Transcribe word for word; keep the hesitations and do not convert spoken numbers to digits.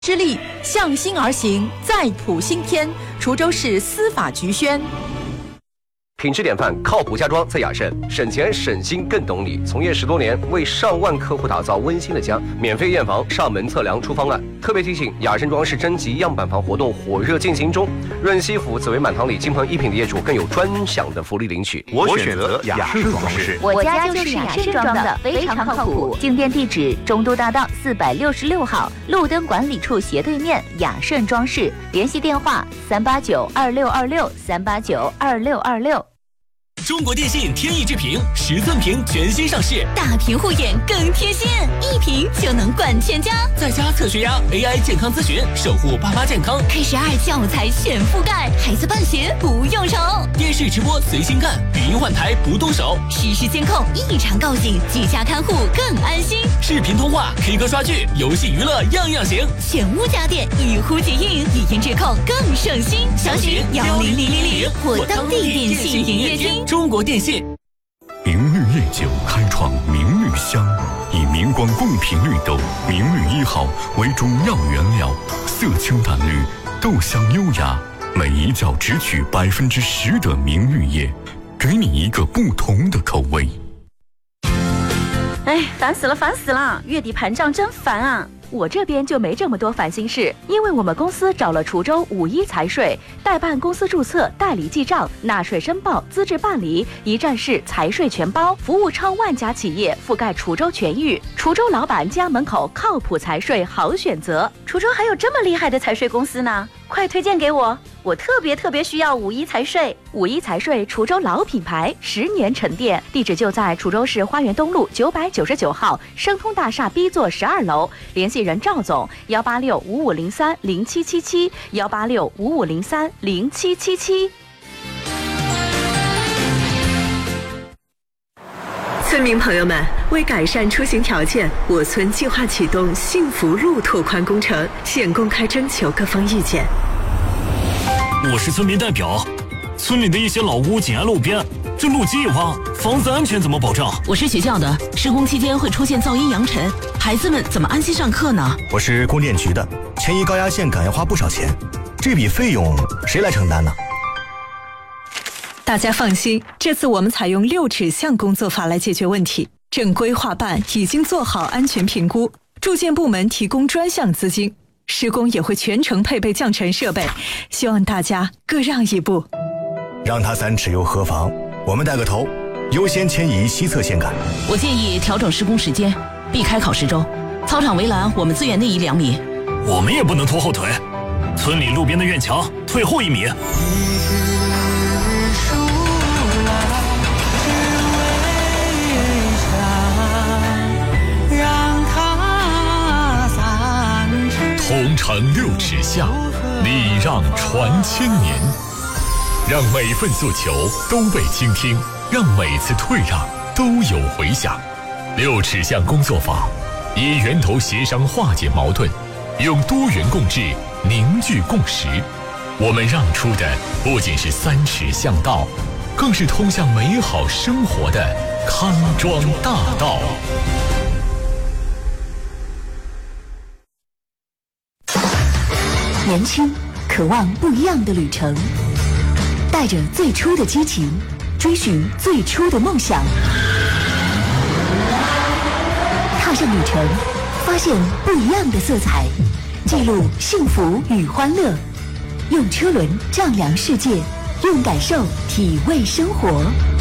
之力，向心而行，再谱新篇。滁州市司法局宣。 品质典范，靠谱家装在雅盛，省钱省心更懂你。从业十多年，为上万客户打造温馨的家，免费验房、上门测量、出方案。特别提醒，雅盛装饰征集样板房活动火热进行中，润西府紫薇满堂里金鹏一品的业主更有专享的福利领取。 我选择雅盛装饰， 我家就是雅盛装的，非常靠谱。进店地址：中都大道四百六十六号，路灯管理处斜对面，雅盛装饰。联系电话：三八九二六二六三八九二六二六。 中国电信天翼智屏十寸屏全新上市， 大屏护眼更贴心，一屏就能管全家。 在家测血压 ，A I 健康咨询，守护爸妈健康。 K 十二教材全覆盖，孩子办学不用愁。 电视直播随心干，语音换台不动手。 实时监控，异常告警，居家看护更安心。 视频通话、K 歌刷剧、游戏娱乐样样行。 全屋家电一户即运，语音质控更省心。详询幺零零零零或当地电信营业厅。 中国电信。 明绿夜酒开创明绿香，以明光贡品绿豆明绿一号为中药原料，色清淡绿，豆香优雅，每一窖只取百分之十的明绿叶，给你一个不同的口味。 哎，烦死了，烦死了！月底盘账真烦啊！ 我这边就没这么多烦心事，因为我们公司找了滁州五一财税，代办公司注册、代理记账、纳税申报、资质办理，一站式财税全包，服务超万家企业，覆盖滁州全域。滁州老板家门口靠谱财税好选择。 滁州还有这么厉害的财税公司呢？快推荐给我，我特别特别需要五一财税。 五一财税，滁州老品牌，十年沉淀，地址就在滁州市花园东路九百九十九号生通大厦 B 座十二楼，联系人赵总：幺八六五五零三零七七七，幺八六五五零三零七七七。 村民朋友们，为改善出行条件，我村计划启动幸福路拓宽工程，现公开征求各方意见。 我是村民代表，村里的一些老屋紧挨路边，这路基一挖，房子安全怎么保障？ 我是学校的，施工期间会出现噪音扬尘，孩子们怎么安心上课呢？ 我是供电局的，迁移高压线杆要花不少钱，这笔费用谁来承担呢？ 大家放心，这次我们采用六指向工作法来解决问题。正规划办已经做好安全评估，住建部门提供专项资金，施工也会全程配备降尘设备，希望大家各让一步。 让他三尺又何妨？我们带个头，优先迁移西侧线杆。 我建议调整施工时间，避开考试周。操场围栏我们自愿内移两米。 我们也不能拖后腿，村里路边的院墙退后一米。 同城六尺下，礼让传千年，让每份诉求都被倾听，让每次退让都有回响。六尺巷工作坊以源头协商化解矛盾，用多元共治凝聚共识。我们让出的不仅是三尺巷道，更是通向美好生活的康庄大道。 年轻，渴望不一样的旅程，带着最初的激情，追寻最初的梦想，踏上旅程，发现不一样的色彩，记录幸福与欢乐，用车轮丈量世界，用感受体味生活。